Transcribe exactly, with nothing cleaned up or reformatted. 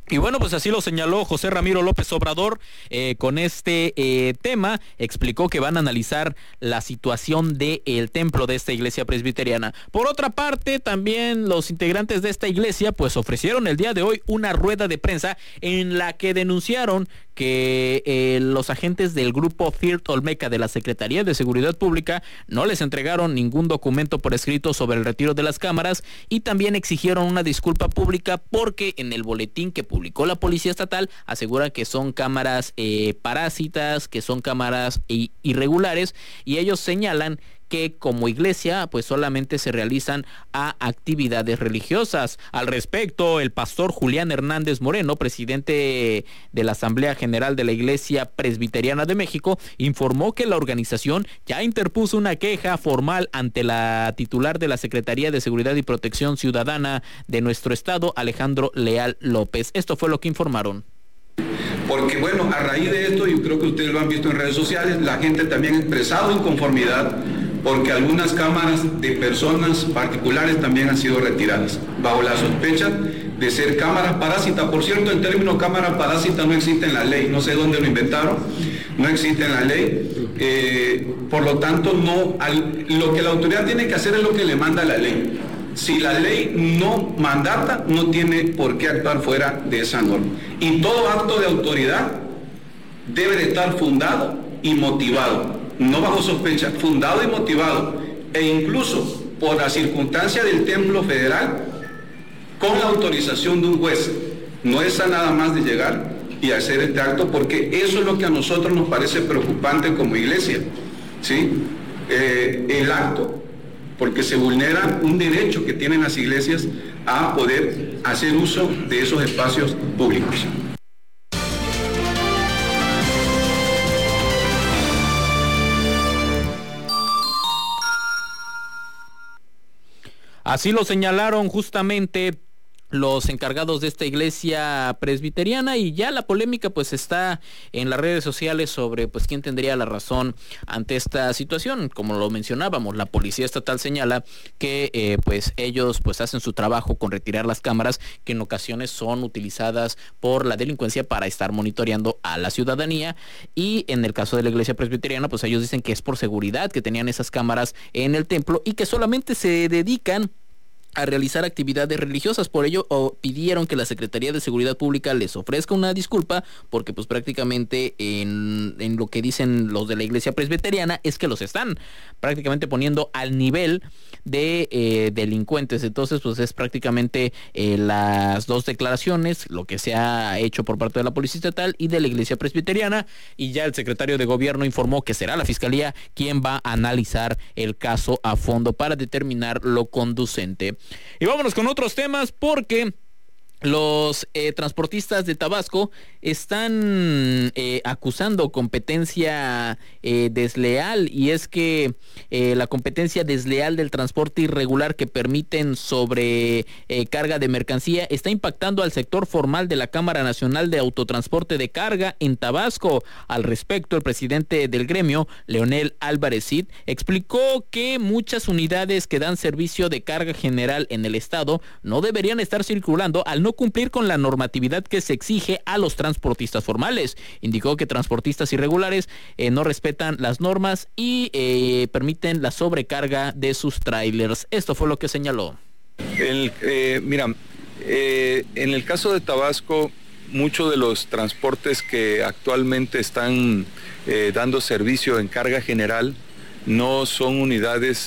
Y bueno, pues así lo señaló José Ramiro López Obrador eh, con este eh, tema. Explicó que van a analizar la situación del templo de esta iglesia presbiteriana. Por otra parte, también los integrantes de esta iglesia pues ofrecieron el día de hoy una rueda de prensa en la que denunciaron que eh, los agentes del grupo FIRT Olmeca de la Secretaría de Seguridad Pública no les entregaron ningún documento por escrito sobre el retiro de las cámaras, y también exigieron una disculpa pública porque en el boletín que publicó la Policía Estatal aseguran que son cámaras eh, parásitas, que son cámaras i- irregulares, y ellos señalan que como iglesia pues solamente se realizan a actividades religiosas. Al respecto, el pastor Julián Hernández Moreno, presidente de la Asamblea General de la Iglesia Presbiteriana de México, informó que la organización ya interpuso una queja formal ante la titular de la Secretaría de Seguridad y Protección Ciudadana de nuestro estado, Alejandro Leal López. Esto fue lo que informaron. Porque bueno, a raíz de esto, yo creo que ustedes lo han visto en redes sociales, la gente también ha expresado inconformidad porque algunas cámaras de personas particulares también han sido retiradas, bajo la sospecha de ser cámaras parásitas. Por cierto, el término cámara parásita no existe en la ley, no sé dónde lo inventaron, no existe en la ley, eh, por lo tanto, no, al, lo que la autoridad tiene que hacer es lo que le manda la ley. Si la ley no mandata, no tiene por qué actuar fuera de esa norma. Y todo acto de autoridad debe de estar fundado y motivado, no bajo sospecha, fundado y motivado, e incluso por la circunstancia del templo federal, con la autorización de un juez. No es a nada más de llegar y hacer este acto, porque eso es lo que a nosotros nos parece preocupante como iglesia, ¿sí? Eh, el acto, porque se vulnera un derecho que tienen las iglesias a poder hacer uso de esos espacios públicos. Así lo señalaron justamente los encargados de esta iglesia presbiteriana, y ya la polémica pues está en las redes sociales sobre pues quién tendría la razón ante esta situación. Como lo mencionábamos, la Policía Estatal señala que eh, pues ellos pues hacen su trabajo con retirar las cámaras que en ocasiones son utilizadas por la delincuencia para estar monitoreando a la ciudadanía, y en el caso de la iglesia presbiteriana pues ellos dicen que es por seguridad que tenían esas cámaras en el templo y que solamente se dedican a realizar actividades religiosas. Por ello oh, pidieron que la Secretaría de Seguridad Pública les ofrezca una disculpa, porque pues prácticamente en, en lo que dicen los de la iglesia presbiteriana es que los están prácticamente poniendo al nivel de eh, delincuentes. Entonces pues es prácticamente eh, las dos declaraciones, lo que se ha hecho por parte de la Policía Estatal y de la iglesia presbiteriana, y ya el secretario de Gobierno informó que será la Fiscalía quien va a analizar el caso a fondo para determinar lo conducente. Y vámonos con otros temas, porque los eh, transportistas de Tabasco están eh, acusando competencia eh, desleal, y es que eh, la competencia desleal del transporte irregular que permiten sobre eh, carga de mercancía está impactando al sector formal de la Cámara Nacional de Autotransporte de Carga en Tabasco. Al respecto, el presidente del gremio, Leonel Álvarez Cid, explicó que muchas unidades que dan servicio de carga general en el estado no deberían estar circulando al no cumplir con la normatividad que se exige a los transportistas formales. Indicó que transportistas irregulares eh, no respetan las normas y eh, permiten la sobrecarga de sus trailers. Esto fue lo que señaló. El, eh, mira, eh, en el caso de Tabasco, muchos de los transportes que actualmente están eh, dando servicio en carga general no son unidades